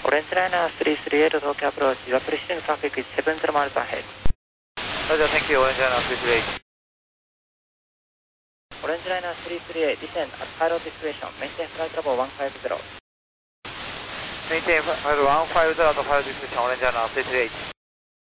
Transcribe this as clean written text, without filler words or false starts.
Orange Liner 338 Tokyo approach, you are precision traffic is 70 miles ahead. Roger, thank you, Orange Liner 338. Orange Liner 338, descend at pilot discretion, maintain flight level 150. Maintain flight 150 to pilot discretion, Orange Liner 338.